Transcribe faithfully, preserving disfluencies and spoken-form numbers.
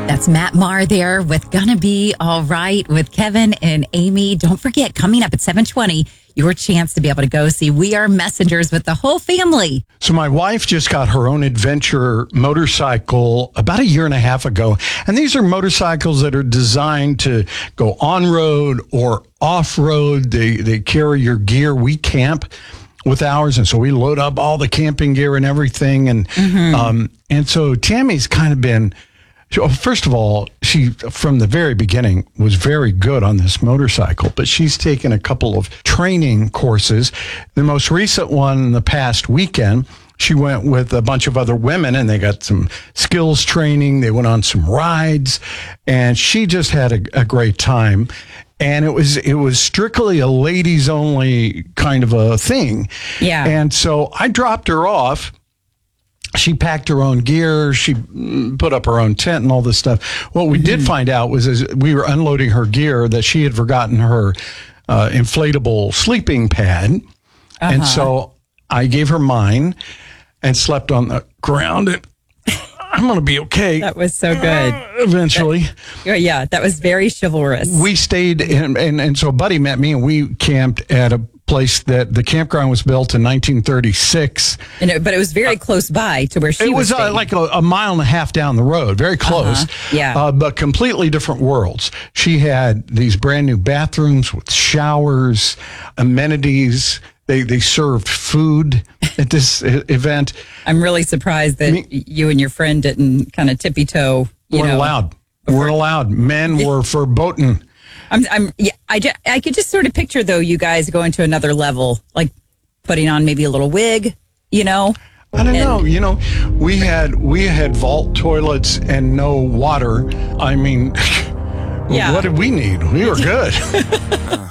That's Matt Maher there with Gonna Be All Right with Kevin and Amy. Don't forget, coming up at seven twenty, your chance to be able to go see We Are Messengers with the whole family. So my wife just got her own adventure motorcycle about a year and a half ago. And these are motorcycles that are designed to go on-road or off-road. They, they carry your gear. We camp with ours, and so we load up all the camping gear and everything. And mm-hmm. um, and so Tammy's kind of been... First of all, she, from the very beginning, was very good on this motorcycle, but she's taken a couple of training courses. The most recent one, the past weekend, she went with a bunch of other women, and they got some skills training. They went on some rides, and she just had a, a great time. And it was it was strictly a ladies only kind of a thing. Yeah. And so I dropped her off. She packed her own gear. She put up her own tent and all this stuff. What we mm-hmm. did find out was as we were unloading her gear that she had forgotten her uh, inflatable sleeping pad. Uh-huh. And so I gave her mine and slept on the ground. And I'm going to be okay. That was so good. Uh, eventually. That, yeah, that was very chivalrous. We stayed, in, and, and so a buddy met me, and we camped at a place that the campground was built in nineteen thirty-six. And it, but it was very uh, close by to where she it was was uh, like a, a mile and a half down the road, very close. Uh-huh. Yeah. Uh, but completely different worlds. She had these brand new bathrooms with showers, amenities. They they served food at this event. I'm really surprised that Me, you and your friend didn't kind of tippy toe. You we're know, allowed. We're allowed. Men were verboten. I'm, I'm, yeah, I, just, I could just sort of picture, though, you guys going to another level, like putting on maybe a little wig, you know? I don't and, know. You know, we had we had vault toilets and no water. I mean, yeah. What did we need? We were good.